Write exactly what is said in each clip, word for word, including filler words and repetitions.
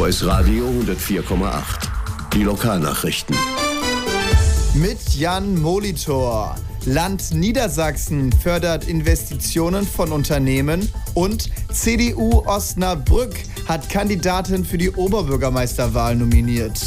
Voice Radio hundertvier Komma acht. Die Lokalnachrichten. Mit Jan Molitor. Land Niedersachsen fördert Investitionen von Unternehmen und C D U Osnabrück hat Kandidaten für die Oberbürgermeisterwahl nominiert.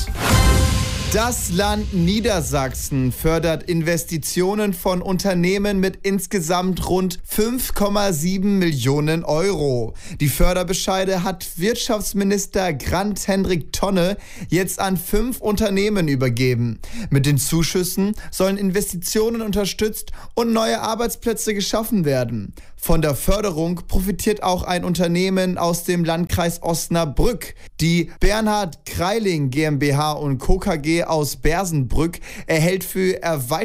Das Land Niedersachsen fördert Investitionen von Unternehmen mit insgesamt rund fünf Komma sieben Millionen Euro. Die Förderbescheide hat Wirtschaftsminister Grant-Hendrik Tonne jetzt an fünf Unternehmen übergeben. Mit den Zuschüssen sollen Investitionen unterstützt und neue Arbeitsplätze geschaffen werden. Von der Förderung profitiert auch ein Unternehmen aus dem Landkreis Osnabrück. Die Bernhard Kreiling GmbH und Co. K G aus Bersenbrück erhält für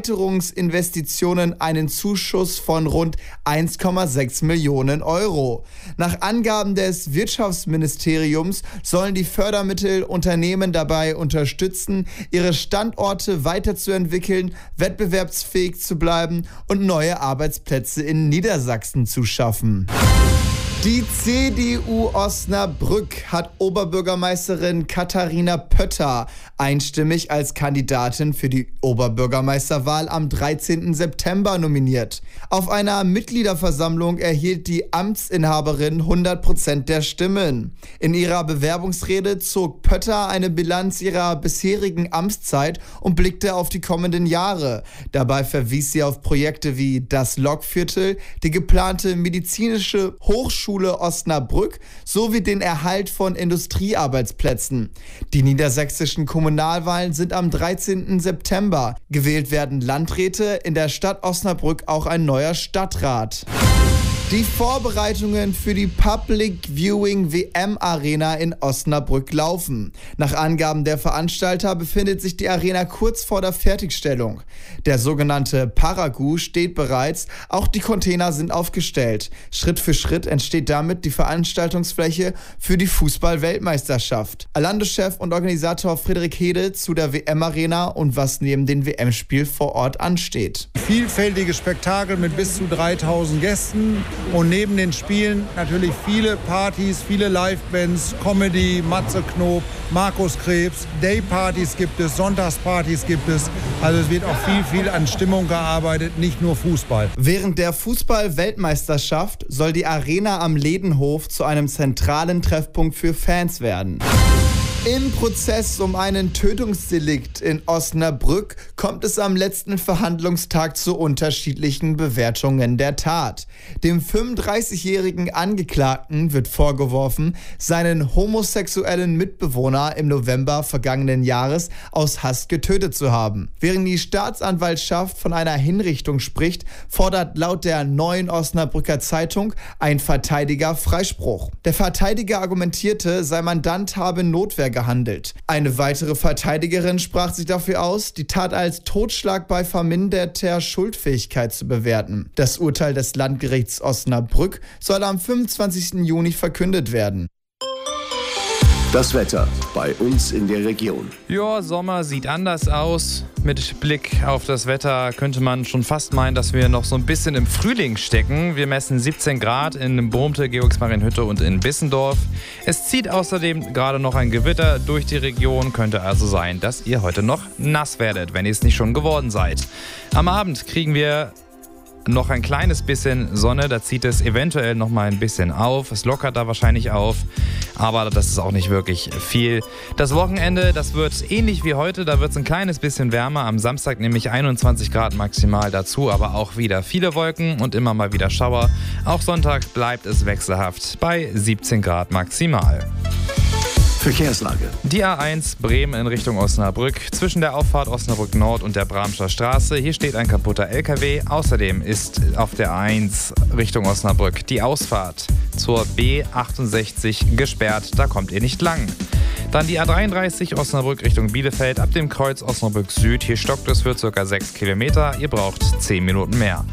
Erweiterungsinvestitionen einen Zuschuss von rund eins Komma sechs Millionen Euro. Nach Angaben des Wirtschaftsministeriums sollen die Fördermittel Unternehmen dabei unterstützen, ihre Standorte weiterzuentwickeln, wettbewerbsfähig zu bleiben und neue Arbeitsplätze in Niedersachsen zu schaffen. Die C D U Osnabrück hat Oberbürgermeisterin Katharina Pötter einstimmig als Kandidatin für die Oberbürgermeisterwahl am dreizehnten September nominiert. Auf einer Mitgliederversammlung erhielt die Amtsinhaberin hundert Prozent der Stimmen. In ihrer Bewerbungsrede zog Pötter eine Bilanz ihrer bisherigen Amtszeit und blickte auf die kommenden Jahre. Dabei verwies sie auf Projekte wie das Lokviertel, die geplante medizinische Hochschule Osnabrück sowie den Erhalt von Industriearbeitsplätzen. Die niedersächsischen Kommunalwahlen sind am dreizehnten September. Gewählt werden Landräte, in der Stadt Osnabrück auch ein neuer Stadtrat. Die Vorbereitungen für die Public Viewing W M Arena in Osnabrück laufen. Nach Angaben der Veranstalter befindet sich die Arena kurz vor der Fertigstellung. Der sogenannte Paragu steht bereits, auch die Container sind aufgestellt. Schritt für Schritt entsteht damit die Veranstaltungsfläche für die Fußball-Weltmeisterschaft. Alando-Chef und Organisator Friedrich Hede zu der W M Arena und was neben dem W M-Spiel vor Ort ansteht. Vielfältige Spektakel mit bis zu dreitausend Gästen. Und neben den Spielen natürlich viele Partys, viele Livebands, Comedy, Matze Knob, Markus Krebs, Daypartys gibt es, Sonntagspartys gibt es. Also es wird auch viel, viel an Stimmung gearbeitet, nicht nur Fußball. Während der Fußball-Weltmeisterschaft soll die Arena am Ledenhof zu einem zentralen Treffpunkt für Fans werden. Im Prozess um einen Tötungsdelikt in Osnabrück kommt es am letzten Verhandlungstag zu unterschiedlichen Bewertungen der Tat. Dem fünfunddreißigjährigen Angeklagten wird vorgeworfen, seinen homosexuellen Mitbewohner im November vergangenen Jahres aus Hass getötet zu haben. Während die Staatsanwaltschaft von einer Hinrichtung spricht, fordert laut der Neuen Osnabrücker Zeitung ein Verteidiger Freispruch. Der Verteidiger argumentierte, sein Mandant habe Notwehr gehandelt. Eine weitere Verteidigerin sprach sich dafür aus, die Tat als Totschlag bei verminderter Schuldfähigkeit zu bewerten. Das Urteil des Landgerichts Osnabrück soll am fünfundzwanzigsten Juni verkündet werden. Das Wetter bei uns in der Region. Ja, Sommer sieht anders aus. Mit Blick auf das Wetter könnte man schon fast meinen, dass wir noch so ein bisschen im Frühling stecken. Wir messen siebzehn Grad in Brumte, Georgsmarienhütte und in Bissendorf. Es zieht außerdem gerade noch ein Gewitter durch die Region. Könnte also sein, dass ihr heute noch nass werdet, wenn ihr es nicht schon geworden seid. Am Abend kriegen wir noch ein kleines bisschen Sonne, da zieht es eventuell noch mal ein bisschen auf. Es lockert da wahrscheinlich auf, aber das ist auch nicht wirklich viel. Das Wochenende, das wird ähnlich wie heute, da wird es ein kleines bisschen wärmer. Am Samstag nämlich einundzwanzig Grad maximal dazu, aber auch wieder viele Wolken und immer mal wieder Schauer. Auch Sonntag bleibt es wechselhaft bei siebzehn Grad maximal. Verkehrslage. Die A eins Bremen in Richtung Osnabrück. Zwischen der Auffahrt Osnabrück Nord und der Bramscher Straße. Hier steht ein kaputter L K W. Außerdem ist auf der A eins Richtung Osnabrück die Ausfahrt zur B achtundsechzig gesperrt. Da kommt ihr nicht lang. Dann die A dreiunddreißig Osnabrück Richtung Bielefeld. Ab dem Kreuz Osnabrück Süd. Hier stockt es für ca. sechs Kilometer. Ihr braucht zehn Minuten mehr.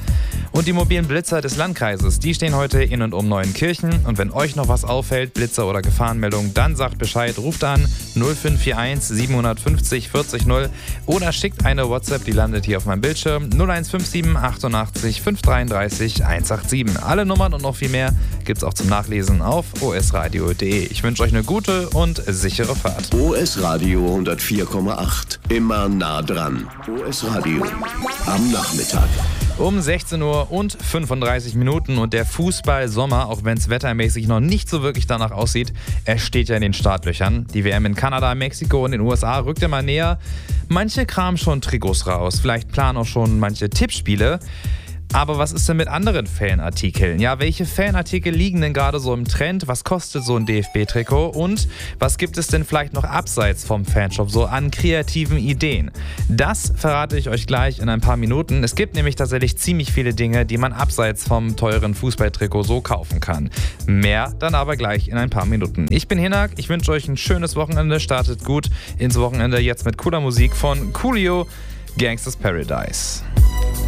Und die mobilen Blitzer des Landkreises, die stehen heute in und um Neuenkirchen. Und wenn euch noch was auffällt, Blitzer oder Gefahrenmeldung, dann sagt Bescheid, ruft an null fünf vier eins sieben fünf null vier null null oder schickt eine WhatsApp, die landet hier auf meinem Bildschirm, null eins fünf sieben achtundachtzig fünf dreiunddreißig hundertsiebenundachtzig. Alle Nummern und noch viel mehr gibt's auch zum Nachlesen auf o s radio punkt d e. Ich wünsche euch eine gute und sichere Fahrt. O S Radio hundertvier Komma acht. Immer nah dran. O S Radio am Nachmittag. Um sechzehn Uhr und fünfunddreißig Minuten und der Fußball-Sommer, auch wenn es wettermäßig noch nicht so wirklich danach aussieht, er steht ja in den Startlöchern. Die W M in Kanada, Mexiko und den U S A rückt immer näher. Manche kramen schon Trikots raus, vielleicht planen auch schon manche Tippspiele. Aber was ist denn mit anderen Fanartikeln? Ja, welche Fanartikel liegen denn gerade so im Trend? Was kostet so ein D F B-Trikot? Und was gibt es denn vielleicht noch abseits vom Fanshop so an kreativen Ideen? Das verrate ich euch gleich in ein paar Minuten. Es gibt nämlich tatsächlich ziemlich viele Dinge, die man abseits vom teuren Fußballtrikot so kaufen kann. Mehr dann aber gleich in ein paar Minuten. Ich bin Hinak, ich wünsche euch ein schönes Wochenende. Startet gut ins Wochenende jetzt mit cooler Musik von Coolio, Gangsta's Paradise.